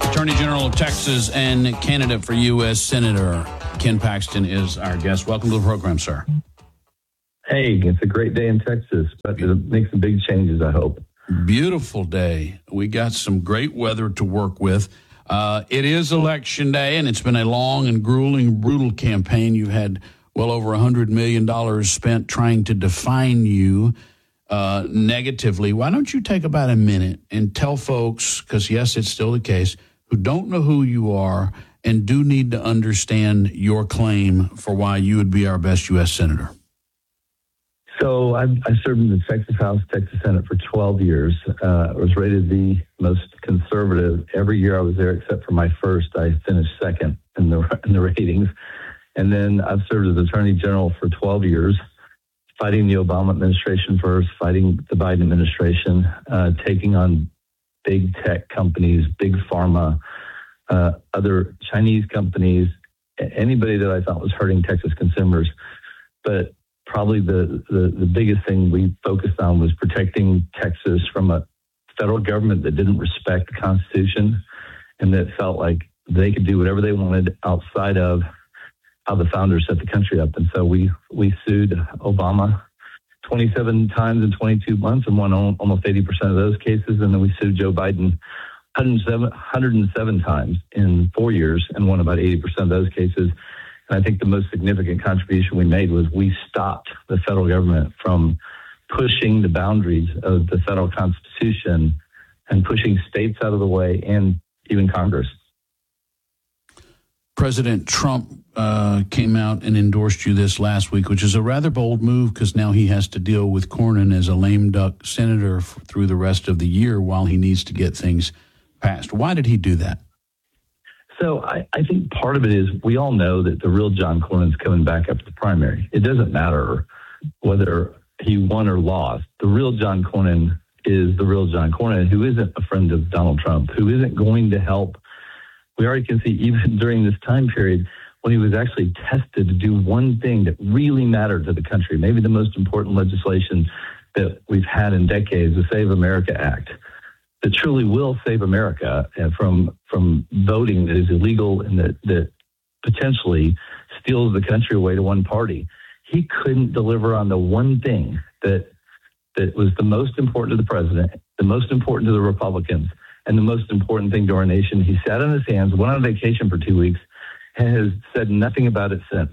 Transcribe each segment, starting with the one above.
Attorney General of Texas and candidate for U.S. Senator Ken Paxton is our guest. Welcome to the program, sir. Hey, it's a great day in Texas, but to make some big changes, I hope. Beautiful day. We got some great weather to work with. It is Election Day, and it's been a long and grueling, brutal campaign. You've had well over $100 million spent trying to define you negatively. Why don't you take about a minute and tell folks, because yes, it's still the case, who don't know who you are and do need to understand your claim for why you would be our best U.S. Senator. So I served in the Texas House, Texas Senate for 12 years. I was rated the most conservative. Every year I was there except for my first. I finished second in the ratings. And then I've served as Attorney General for 12 years, fighting the Obama administration first, fighting the Biden administration, taking on big tech companies, big pharma, other Chinese companies, anybody that I thought was hurting Texas consumers. But probably the biggest thing we focused on was protecting Texas from a federal government that didn't respect the Constitution and that felt like they could do whatever they wanted outside of how the founders set the country up. And so we sued Obama 27 times in 22 months and won almost 80% of those cases. And then we sued Joe Biden 107 times in 4 years and won about 80% of those cases. And I think the most significant contribution we made was we stopped the federal government from pushing the boundaries of the federal Constitution and pushing states out of the way and even Congress. President Trump came out and endorsed you this last week, which is a rather bold move because now he has to deal with Cornyn as a lame duck senator through the rest of the year while he needs to get things passed. Why did he do that? So I think part of it is we all know that the real John Cornyn's coming back up to the primary. It doesn't matter whether he won or lost. The real John Cornyn is the real John Cornyn, who isn't a friend of Donald Trump, who isn't going to help. We already can see even during this time period when he was actually tested to do one thing that really mattered to the country, maybe the most important legislation that we've had in decades, the Save America Act, that truly will save America from voting that is illegal and that potentially steals the country away to one party. He couldn't deliver on the one thing that was the most important to the president, the most important to the Republicans, and the most important thing to our nation. He sat on his hands, went on vacation for 2 weeks, and has said nothing about it since.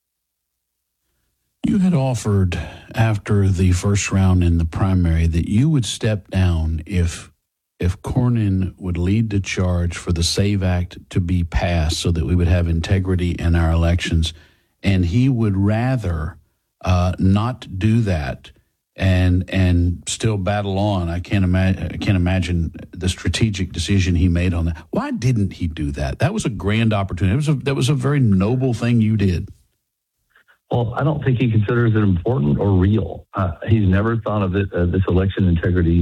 You had offered after the first round in the primary that you would step down if Cornyn would lead the charge for the SAVE Act to be passed so that we would have integrity in our elections. And he would rather not do that and still battle on. I can't imagine the strategic decision he made on that. Why didn't he do that? That was a grand opportunity. That was a very noble thing you did. Well, I don't think he considers it important or real. He's never thought of it, these election integrity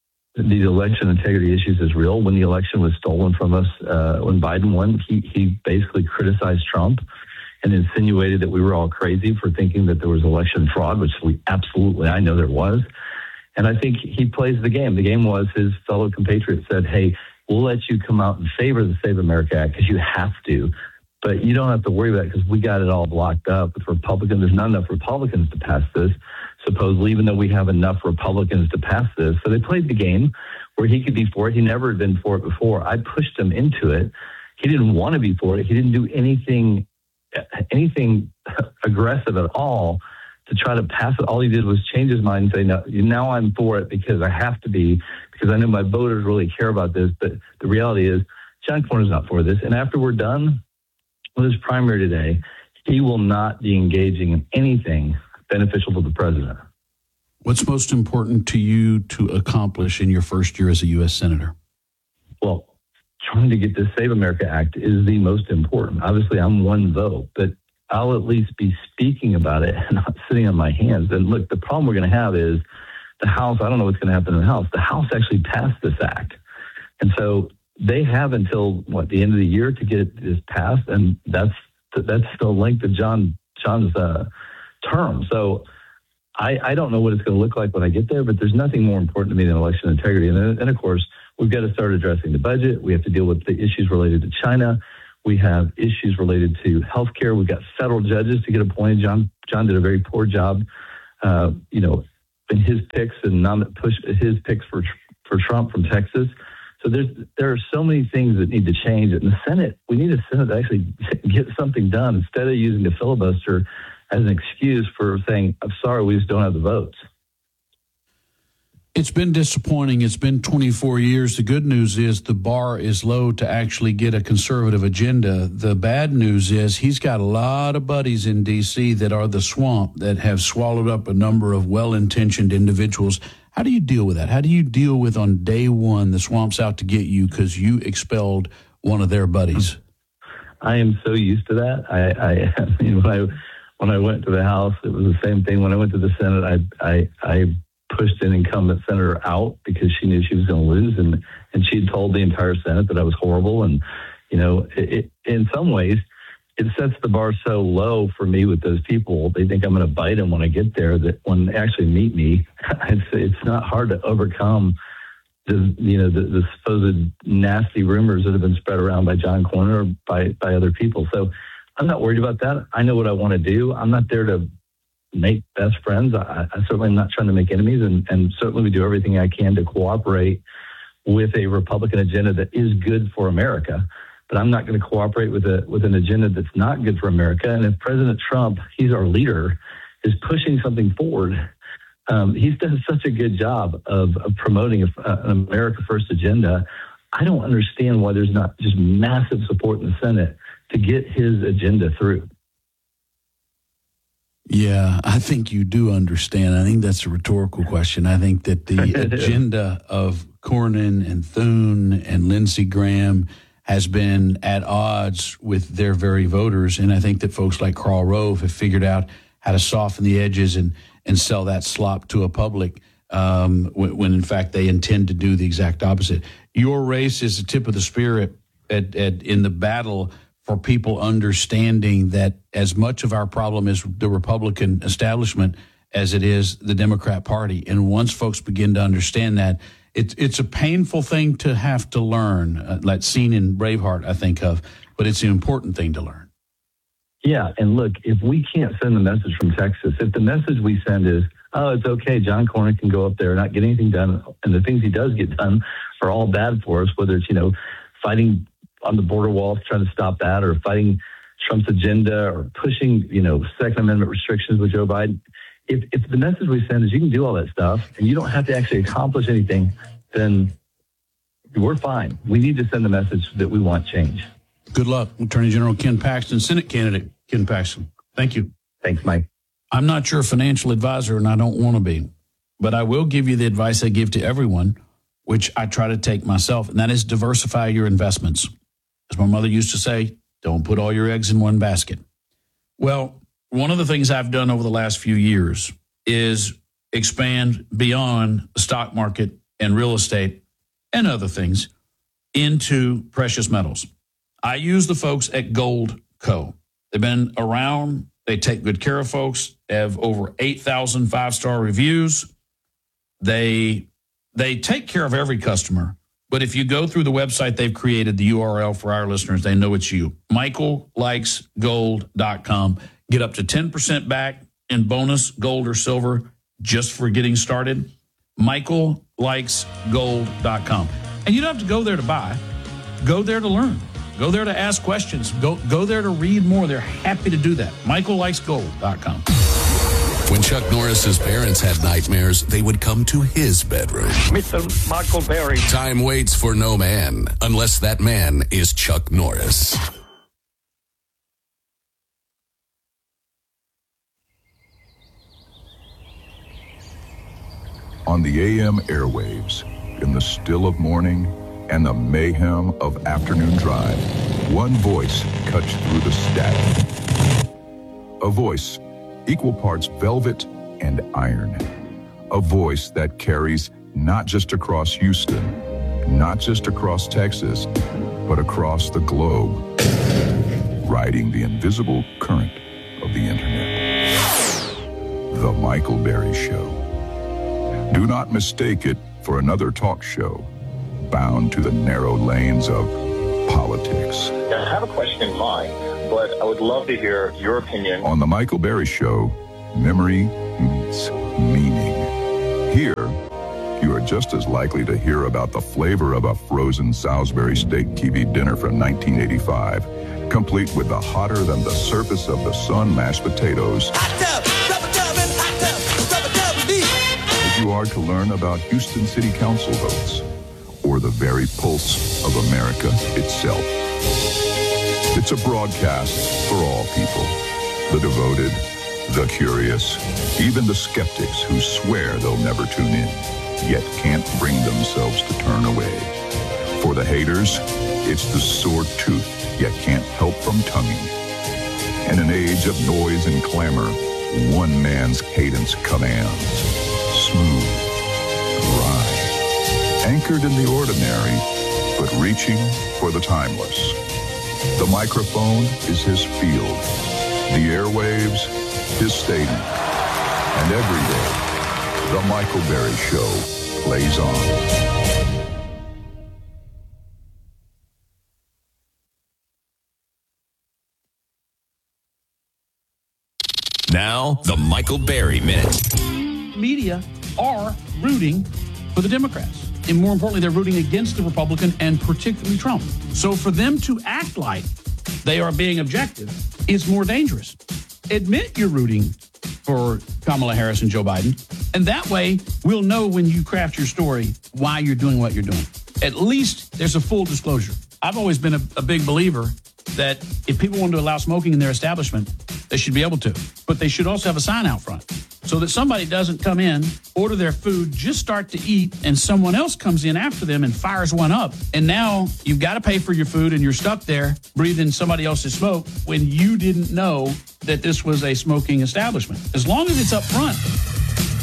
issues as real. When the election was stolen from us, when Biden won, he basically criticized Trump and insinuated that we were all crazy for thinking that there was election fraud, which I know there was. And I think he plays the game. The game was his fellow compatriots said, hey, we'll let you come out in favor of the Save America Act because you have to, but you don't have to worry about it because we got it all blocked up with Republicans. There's not enough Republicans to pass this, supposedly, even though we have enough Republicans to pass this. So they played the game where he could be for it. He never had been for it before. I pushed him into it. He didn't want to be for it. He didn't do anything aggressive at all to try to pass it. All he did was change his mind and say, no, now I'm for it because I have to be, because I know my voters really care about this. But the reality is John Cornyn's not for this. And after we're done with his primary today, he will not be engaging in anything beneficial to the president. What's most important to you to accomplish in your first year as a U.S. Senator? Well, trying to get this Save America Act is the most important. Obviously, I'm one vote, but I'll at least be speaking about it and not sitting on my hands. And look, the problem we're going to have is the House, I don't know what's going to happen in the House. The House actually passed this act. And so they have until, the end of the year to get this passed, and that's the length of John's term. So I don't know what it's going to look like when I get there, but there's nothing more important to me than election integrity. And of course, we've got to start addressing the budget. We have to deal with the issues related to China. We have issues related to healthcare. We've got federal judges to get appointed. John did a very poor job, in his picks and push his picks for Trump from Texas. So there are so many things that need to change. In the Senate, we need a Senate to actually get something done instead of using the filibuster as an excuse for saying, I'm sorry, we just don't have the votes. It's been disappointing. It's been 24 years. The good news is the bar is low to actually get a conservative agenda. The bad news is he's got a lot of buddies in D.C. that are the swamp that have swallowed up a number of well-intentioned individuals. How do you deal with that? How do you deal with on day one the swamp's out to get you because you expelled one of their buddies? I am so used to that. I mean, when I went to the House, it was the same thing. When I went to the Senate, I pushed an incumbent senator out because she knew she was going to lose, and she had told the entire Senate that I was horrible. And in some ways, it sets the bar so low for me with those people. They think I'm going to bite them when I get there. That when they actually meet me, it's not hard to overcome the supposed nasty rumors that have been spread around by John Cornyn or by other people. So I'm not worried about that. I know what I want to do. I'm not there to make best friends. I certainly am not trying to make enemies, and certainly we do everything I can to cooperate with a Republican agenda that is good for America. But I'm not going to cooperate with an agenda that's not good for America. And if President Trump, he's our leader, is pushing something forward, he's done such a good job of promoting an America First agenda. I don't understand why there's not just massive support in the Senate to get his agenda through. Yeah, I think you do understand. I think that's a rhetorical question. I think that the agenda of Cornyn and Thune and Lindsey Graham has been at odds with their very voters. And I think that folks like Karl Rove have figured out how to soften the edges and sell that slop to a public when in fact they intend to do the exact opposite. Your race is the tip of the spear in the battle for people understanding that as much of our problem is the Republican establishment as it is the Democrat Party. And once folks begin to understand that, it's a painful thing to have to learn, like seen in Braveheart, I think of, but it's an important thing to learn. Yeah, and look, if we can't send the message from Texas, if the message we send is, oh, it's okay, John Cornyn can go up there and not get anything done, and the things he does get done are all bad for us, whether it's, fighting on the border wall, trying to stop that, or fighting Trump's agenda, or pushing, Second Amendment restrictions with Joe Biden. If the message we send is you can do all that stuff and you don't have to actually accomplish anything, then we're fine. We need to send the message that we want change. Good luck, Attorney General Ken Paxton, Senate candidate Ken Paxton. Thank you. Thanks, Mike. I'm not your financial advisor, and I don't want to be, but I will give you the advice I give to everyone, which I try to take myself, and that is diversify your investments. As my mother used to say, don't put all your eggs in one basket. Well, one of the things I've done over the last few years is expand beyond the stock market and real estate and other things into precious metals. I use the folks at Gold Co. They've been around. They take good care of folks. They have over 8,000 five-star reviews. They take care of every customer. But if you go through the website they've created, the URL for our listeners, they know it's you. MichaelLikesGold.com. Get up to 10% back in bonus, gold or silver, just for getting started. MichaelLikesGold.com. And you don't have to go there to buy. Go there to learn. Go there to ask questions. Go there to read more. They're happy to do that. MichaelLikesGold.com. When Chuck Norris's parents had nightmares, they would come to his bedroom. Mr. Michael Berry. Time waits for no man, unless that man is Chuck Norris. On the AM airwaves, in the still of morning and the mayhem of afternoon drive, one voice cuts through the static. A voice equal parts velvet and iron. A voice that carries not just across Houston, not just across Texas, but across the globe, riding the invisible current of the internet. The Michael Berry Show. Do not mistake it for another talk show. bound to the narrow lanes of politics. I have a question in mind, but I would love to hear your opinion. On The Michael Berry Show, memory meets meaning. Here, you are just as likely to hear about the flavor of a frozen Salisbury steak TV dinner from 1985, complete with the hotter than the surface of the sun mashed potatoes, as you are to learn about Houston City Council votes, or the very pulse of America itself. It's a broadcast for all people, the devoted, the curious, even the skeptics who swear they'll never tune in, yet can't bring themselves to turn away. For the haters, it's the sore tooth, yet can't help from tonguing. In an age of noise and clamor, one man's cadence commands. Smooth, dry, anchored in the ordinary, but reaching for the timeless. The microphone is his field, the airwaves, his stadium. And every day, The Michael Berry Show plays on. Now, the Michael Berry Minute. Media are rooting for the Democrats. And more importantly, they're rooting against the Republican and particularly Trump. So for them to act like they are being objective is more dangerous. Admit you're rooting for Kamala Harris and Joe Biden. And that way, we'll know when you craft your story why you're doing what you're doing. At least there's a full disclosure. I've always been a big believer that if people want to allow smoking in their establishment, they should be able to. But they should also have a sign out front so that somebody doesn't come in, order their food, just start to eat, and someone else comes in after them and fires one up. And now you've got to pay for your food and you're stuck there breathing somebody else's smoke when you didn't know that this was a smoking establishment. As long as it's up front,